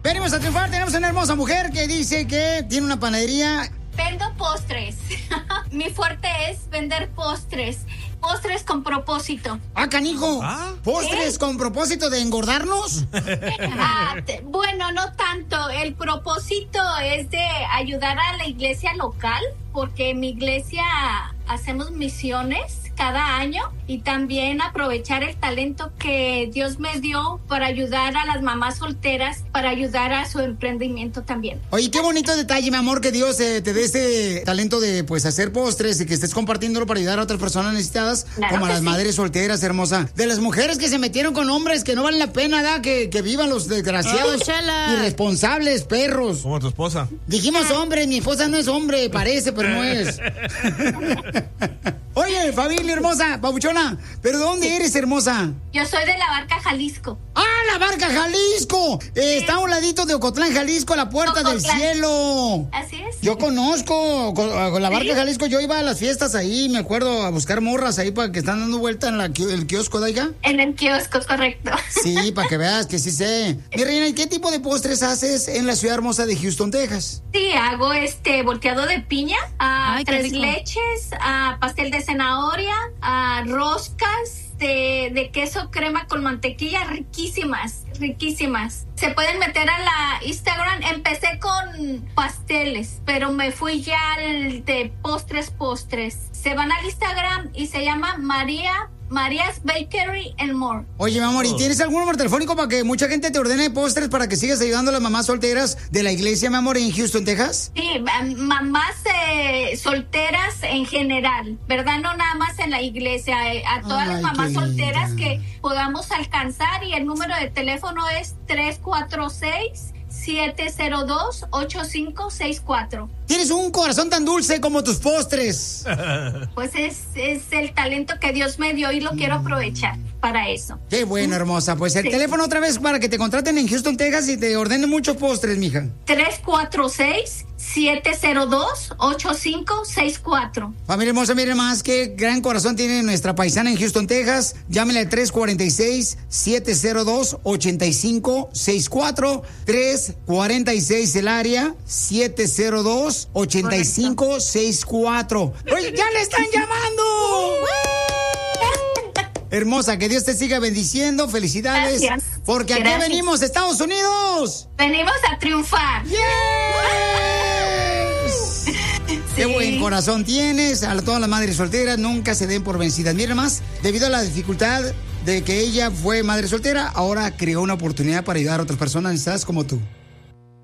Venimos a triunfar, tenemos una hermosa mujer que dice que tiene una panadería. Vendo postres. Mi fuerte es vender postres. Postres con propósito. ¡Ah, canijo! ¿Postres con propósito de engordarnos? Bueno, no tanto. El propósito es de ayudar a la iglesia local, porque en mi iglesia hacemos misiones cada año y también aprovechar el talento que Dios me dio para ayudar a las mamás solteras, para ayudar a su emprendimiento también. Oye, qué bonito detalle, mi amor, que Dios te dé este talento de pues hacer postres y que estés compartiéndolo para ayudar a otras personas necesitadas, claro, como a las madres solteras, hermosa. De las mujeres que se metieron con hombres que no valen la pena, ¿verdad? Que vivan los desgraciados, irresponsables, perros. Como tu esposa. Dijimos hombre, mi esposa no es hombre, parece, pero no es. Oye, familia hermosa, papuchona, ¿pero de dónde eres, hermosa? Yo soy de La Barca, Jalisco. ¡Ah, La Barca, Jalisco! Está a un ladito de Ocotlán, Jalisco, la Puerta del Cielo. Así es. Yo conozco La Barca, Jalisco. Yo iba a las fiestas ahí, me acuerdo, a buscar morras ahí para que están dando vuelta en el kiosco de allá. En el kiosco, correcto. Sí, para que veas que sí sé. Mi reina, ¿y qué tipo de postres haces en la ciudad hermosa de Houston, Texas? Sí, hago volteado de piña, tres leches, pastel de zanahoria, roscas de queso crema con mantequilla, riquísimas. Se pueden meter a la Instagram. Empecé con pasteles, pero me fui ya al de postres. Se van al Instagram y se llama Maria's Bakery and More. Oye, mi amor, ¿y tienes algún número telefónico para que mucha gente te ordene postres para que sigas ayudando a las mamás solteras de la iglesia, mi amor, en Houston, Texas? Sí, mamás solteras en general, ¿verdad? No nada más en la iglesia, a todas las mamás solteras que podamos alcanzar, y el número de teléfono es 346-702-8564. Tienes un corazón tan dulce como tus postres. Pues es el talento que Dios me dio y lo quiero aprovechar para eso. Qué bueno, hermosa. Pues el teléfono otra vez para que te contraten en Houston, Texas y te ordenen muchos postres, mija. 346-702-8564. Familia hermosa, miren más qué gran corazón tiene nuestra paisana en Houston, Texas. Llámenle al 346-702-8564. 346 el área, 702-8564. Oye, ya le están llamando. Hermosa, que Dios te siga bendiciendo. Felicidades. Gracias. Porque aquí venimos, Estados Unidos. Venimos a triunfar. ¡Yes! Sí. Qué buen corazón tienes. A todas las madres solteras, nunca se den por vencidas. Miren más, debido a la dificultad de que ella fue madre soltera, ahora creó una oportunidad para ayudar a otras personas necesitadas como tú.